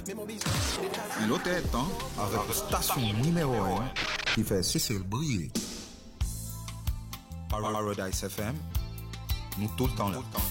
Il était temps avec la station numéro 1 qui fait Cécile briller. Paradise FM, nous tout le temps là.